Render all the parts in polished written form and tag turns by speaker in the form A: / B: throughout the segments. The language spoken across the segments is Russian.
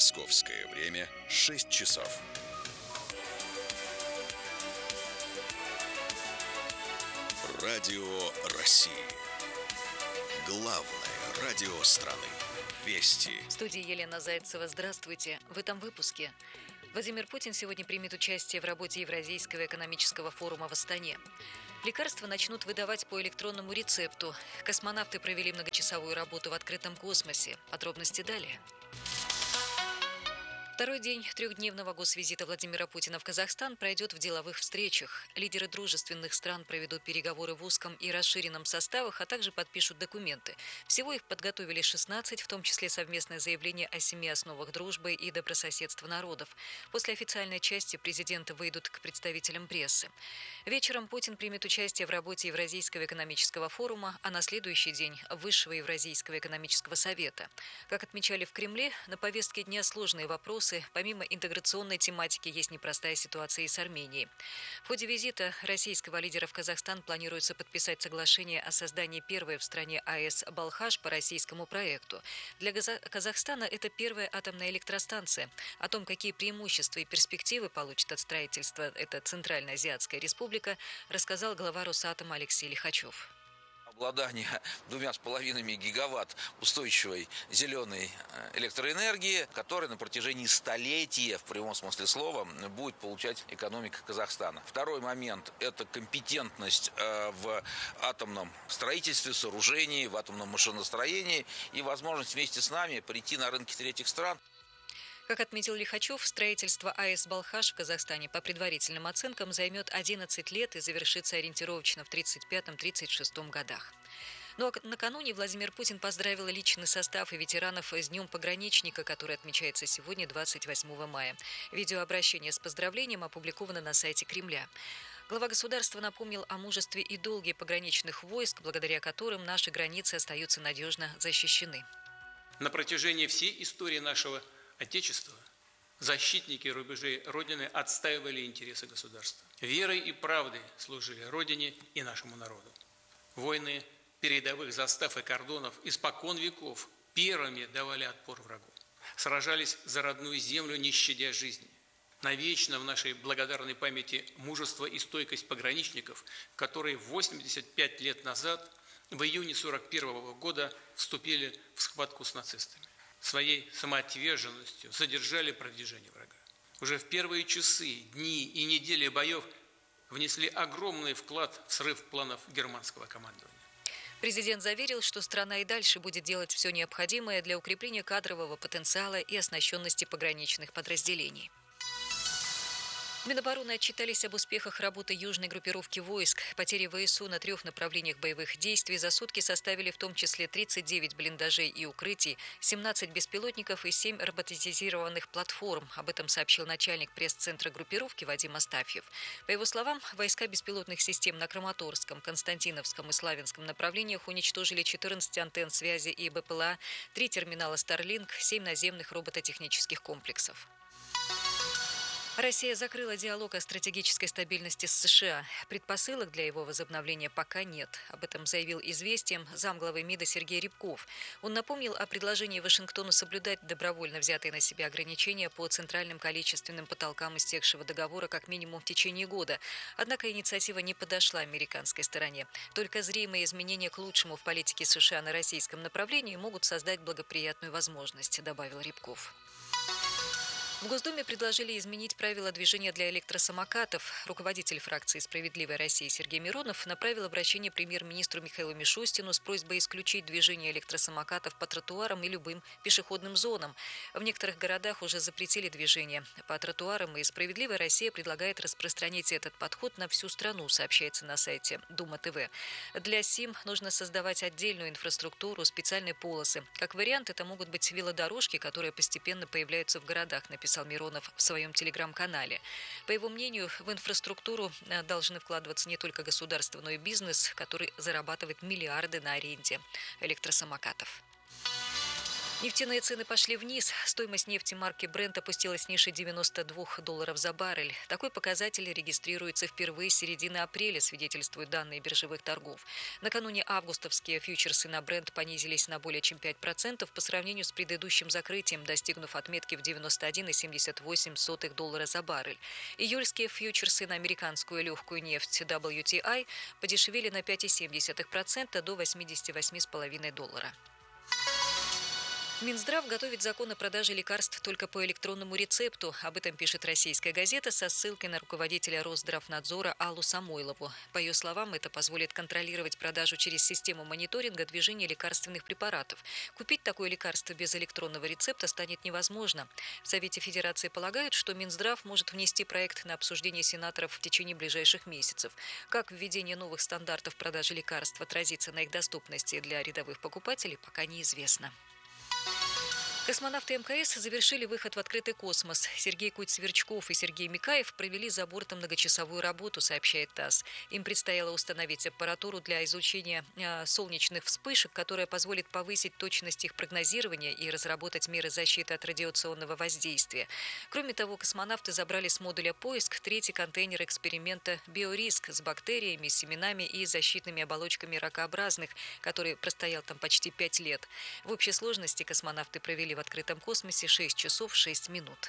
A: Московское время 6 часов. Радио России. Главное радио страны. Вести.
B: В студии Елена Зайцева. Здравствуйте. В этом выпуске. Владимир Путин сегодня примет участие в работе Евразийского экономического форума в Астане. Лекарства начнут выдавать по электронному рецепту. Космонавты провели многочасовую работу в открытом космосе. Подробности далее. Второй день трехдневного госвизита Владимира Путина в Казахстан пройдет в деловых встречах. Лидеры дружественных стран проведут переговоры в узком и расширенном составах, а также подпишут документы. Всего их подготовили 16, в том числе совместное заявление о 7 основах дружбы и добрососедства народов. После официальной части президенты выйдут к представителям прессы. Вечером Путин примет участие в работе Евразийского экономического форума, а на следующий день – Высшего Евразийского экономического совета. Как отмечали в Кремле, на повестке дня сложные вопросы. Помимо интеграционной тематики, есть непростая ситуация и с Арменией. В ходе визита российского лидера в Казахстан планируется подписать соглашение о создании первой в стране АЭС «Балхаш» по российскому проекту. Для Казахстана это первая атомная электростанция. О том, какие преимущества и перспективы получит от строительства эта Центральноазиатская республика, рассказал глава Росатома Алексей Лихачев.
C: Обладание 2,5 гигаватт устойчивой зеленой электроэнергии, которая на протяжении столетия, в прямом смысле слова, будет получать экономика Казахстана. Второй момент – это компетентность в атомном строительстве, сооружении, в атомном машиностроении и возможность вместе с нами прийти на рынки третьих стран.
B: Как отметил Лихачев, строительство АЭС «Балхаш» в Казахстане по предварительным оценкам займет 11 лет и завершится ориентировочно в 1935-1936 годах. Но накануне Владимир Путин поздравил личный состав и ветеранов с Днем пограничника, который отмечается сегодня, 28 мая. Видеообращение с поздравлением опубликовано на сайте Кремля. Глава государства напомнил о мужестве и долге пограничных войск, благодаря которым наши границы остаются надежно защищены.
D: На протяжении всей истории нашего Отечества защитники рубежей Родины отстаивали интересы государства. Верой и правдой служили Родине и нашему народу. Воины передовых застав и кордонов испокон веков первыми давали отпор врагу. Сражались за родную землю, не щадя жизни. Навечно в нашей благодарной памяти мужество и стойкость пограничников, которые 85 лет назад, в июне 1941 года, вступили в схватку с нацистами. Своей самоотверженностью задержали продвижение врага. Уже в первые часы, дни и недели боев внесли огромный вклад в срыв планов германского командования.
B: Президент заверил, что страна и дальше будет делать все необходимое для укрепления кадрового потенциала и оснащенности пограничных подразделений. Минобороны отчитались об успехах работы южной группировки войск. Потери ВСУ на 3 направлениях боевых действий за сутки составили в том числе 39 блиндажей и укрытий, 17 беспилотников и 7 роботизированных платформ. Об этом сообщил начальник пресс-центра группировки Вадим Астафьев. По его словам, войска беспилотных систем на Краматорском, Константиновском и Славянском направлениях уничтожили 14 антенн связи и БПЛА, 3 терминала Starlink, 7 наземных робототехнических комплексов. Россия закрыла диалог о стратегической стабильности с США. Предпосылок для его возобновления пока нет. Об этом заявил «Известиям» замглавы МИДа Сергей Рябков. Он напомнил о предложении Вашингтону соблюдать добровольно взятые на себя ограничения по центральным количественным потолкам истекшего договора как минимум в течение года. Однако инициатива не подошла американской стороне. Только зримые изменения к лучшему в политике США на российском направлении могут создать благоприятную возможность, добавил Рябков. В Госдуме предложили изменить правила движения для электросамокатов. Руководитель фракции «Справедливая Россия» Сергей Миронов направил обращение премьер-министру Михаилу Мишустину с просьбой исключить движение электросамокатов по тротуарам и любым пешеходным зонам. В некоторых городах уже запретили движение по тротуарам, и «Справедливая Россия» предлагает распространить этот подход на всю страну, сообщается на сайте Дума ТВ. Для СИМ нужно создавать отдельную инфраструктуру, специальные полосы. Как вариант, это могут быть велодорожки, которые постепенно появляются в городах, написал Миронов в своем телеграм-канале. По его мнению, в инфраструктуру должны вкладываться не только государство, но и бизнес, который зарабатывает миллиарды на аренде электросамокатов. Нефтяные цены пошли вниз. Стоимость нефти марки Brent опустилась ниже $92 за баррель. Такой показатель регистрируется впервые с середины апреля, свидетельствуют данные биржевых торгов. Накануне августовские фьючерсы на Brent понизились на более чем 5% по сравнению с предыдущим закрытием, достигнув отметки в $91,78 за баррель. Июльские фьючерсы на американскую легкую нефть WTI подешевели на 5,7% до $88,5. Минздрав готовит закон о продаже лекарств только по электронному рецепту. Об этом пишет «Российская газета» со ссылкой на руководителя Росздравнадзора Аллу Самойлову. По ее словам, это позволит контролировать продажу через систему мониторинга движения лекарственных препаратов. Купить такое лекарство без электронного рецепта станет невозможно. В Совете Федерации полагают, что Минздрав может внести проект на обсуждение сенаторов в течение ближайших месяцев. Как введение новых стандартов продажи лекарств отразится на их доступности для рядовых покупателей, пока неизвестно. Космонавты МКС завершили выход в открытый космос. Сергей Куть-Сверчков и Сергей Микаев провели за бортом многочасовую работу, сообщает ТАСС. Им предстояло установить аппаратуру для изучения солнечных вспышек, которая позволит повысить точность их прогнозирования и разработать меры защиты от радиационного воздействия. Кроме того, космонавты забрали с модуля «Поиск» третий контейнер эксперимента «Биориск» с бактериями, семенами и защитными оболочками ракообразных, который простоял там почти 5 лет. В общей сложности космонавты провели в открытом космосе 6 часов 6 минут.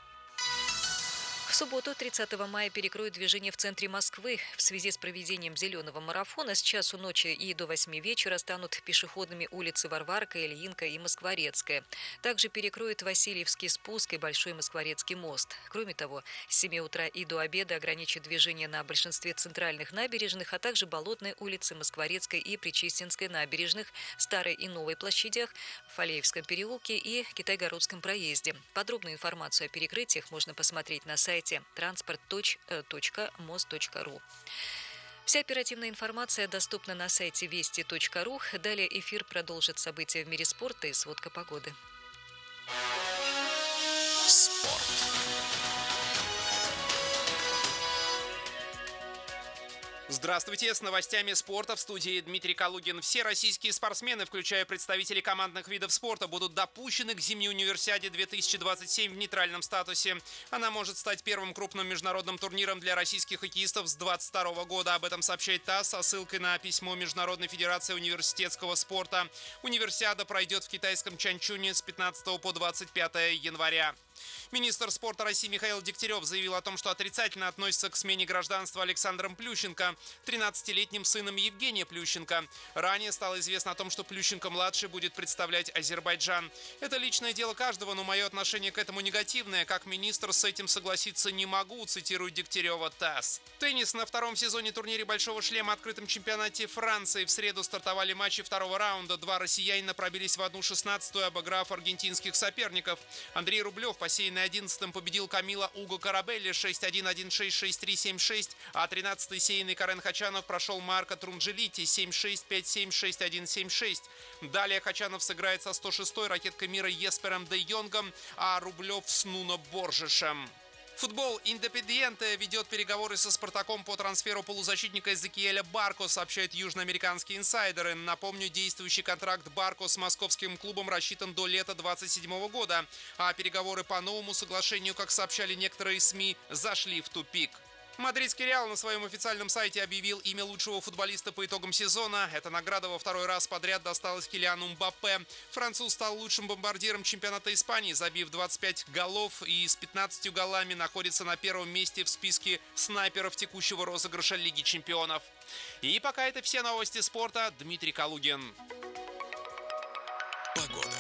B: В субботу, 30 мая, перекроют движение в центре Москвы. В связи с проведением зеленого марафона с часу ночи и до 8 вечера станут пешеходными улицы Варварка, Ильинка и Москворецкая. Также перекроют Васильевский спуск и Большой Москворецкий мост. Кроме того, с 7 утра и до обеда ограничат движение на большинстве центральных набережных, а также Болотной улицы, Москворецкой и Причистинской набережных, Старой и Новой площадях, Фалеевском переулке и Китайгородском проезде. Подробную информацию о перекрытиях можно посмотреть на сайте transport.mos.ru. Вся оперативная информация доступна на сайте вести.ру. Далее эфир продолжит события в мире спорта и сводка погоды.
A: Спорт.
E: Здравствуйте, с новостями спорта в студии Дмитрий Калугин. Все российские спортсмены, включая представителей командных видов спорта, будут допущены к зимней универсиаде 2027 в нейтральном статусе. Она может стать первым крупным международным турниром для российских хоккеистов с 2022 года. Об этом сообщает ТАСС со ссылкой на письмо Международной федерации университетского спорта. Универсиада пройдет в китайском Чанчуне с 15 по 25 января. Министр спорта России Михаил Дегтярев заявил о том, что отрицательно относится к смене гражданства Александром Плющенко, 13-летним сыном Евгения Плющенко. Ранее стало известно о том, что Плющенко-младший будет представлять Азербайджан. Это личное дело каждого, но мое отношение к этому негативное. Как министр с этим согласиться не могу, цитирует Дегтярева ТАСС. Теннис. На втором сезоне турнире «Большого шлема» открытом чемпионате Франции в среду стартовали матчи второго раунда. Два россиянина пробились в 1/16, обыграв аргентинских соперников. Андрей Рублев, посеянный 11-м, победил Камила Уго Карабелли 6-1, 1-6, 6-3, 7-6, а 13-й сеянный Карен Хачанов прошел Марко Трунджелити 7-6, 5-7, 6-1, 7-6. Далее Хачанов сыграет со 106-й ракеткой мира Еспером де Йонгом, а Рублев с Нуно Боржешем. Футбол. Индепендиенте ведет переговоры со «Спартаком» по трансферу полузащитника Эзекиэля Барко, сообщают южноамериканские инсайдеры. Напомню, действующий контракт Барко с московским клубом рассчитан до лета 2027 года, а переговоры по новому соглашению, как сообщали некоторые СМИ, зашли в тупик. Мадридский «Реал» на своем официальном сайте объявил имя лучшего футболиста по итогам сезона. Эта награда во второй раз подряд досталась Килиану Мбаппе. Француз стал лучшим бомбардиром чемпионата Испании, забив 25 голов, и с 15 голами находится на первом месте в списке снайперов текущего розыгрыша Лиги чемпионов. И пока это все новости спорта. Дмитрий Калугин.
A: Погода.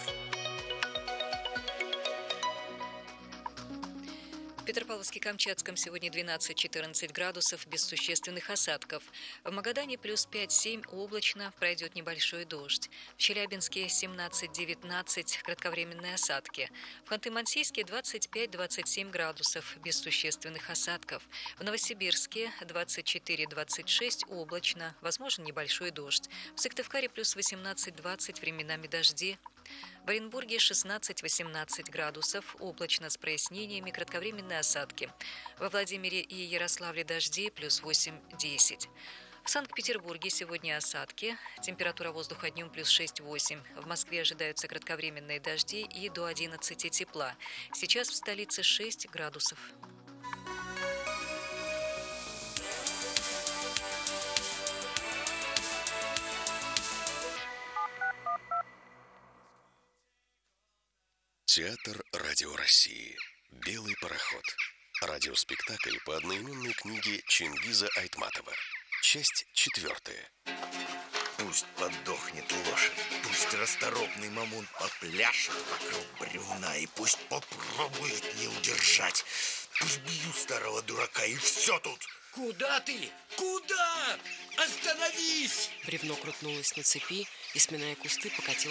B: В Петропавловске-Камчатском сегодня 12-14 градусов, без существенных осадков. В Магадане плюс 5-7, облачно, пройдет небольшой дождь. В Челябинске 17-19, кратковременные осадки. В Ханты-Мансийске 25-27 градусов, без существенных осадков. В Новосибирске 24-26, облачно, возможен небольшой дождь. В Сыктывкаре плюс 18-20, временами дожди. В Оренбурге 16-18 градусов, облачно с прояснениями, кратковременные осадки. Во Владимире и Ярославле дожди, плюс 8-10. В В Санкт-Петербурге сегодня осадки. Температура воздуха днем плюс 6-8. В Москве ожидаются кратковременные дожди и до 11 тепла. Сейчас в столице 6 градусов.
A: Театр Радио России. «Белый пароход». Радиоспектакль по одноименной книге Чингиза Айтматова. Часть 4.
F: Пусть подохнет лошадь, пусть расторопный мамун попляшет вокруг бревна, и пусть попробует не удержать. Пусть бью старого дурака, и все тут.
G: Куда ты? Куда? Остановись!
H: Бревно крутнулось на цепи и, сминая кусты, покатилось